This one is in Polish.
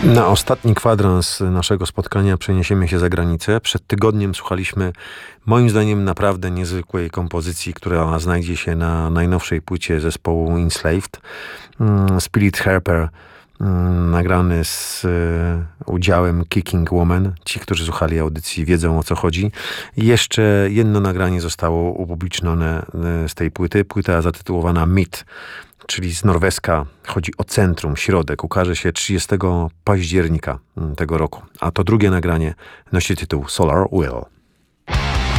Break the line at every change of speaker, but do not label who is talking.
Na ostatni kwadrans naszego spotkania przeniesiemy się za granicę. Przed tygodniem słuchaliśmy, moim zdaniem, naprawdę niezwykłej kompozycji, która znajdzie się na najnowszej płycie zespołu Enslaved. Spirit Harper, nagrany z udziałem Kicking Woman. Ci, którzy słuchali audycji, wiedzą, o co chodzi. Jeszcze jedno nagranie zostało upublicznione z tej płyty. Płyta zatytułowana Mid, czyli z norweska. Chodzi o centrum, środek. Ukaże się 30 października tego roku. A to drugie nagranie nosi tytuł Solar Will.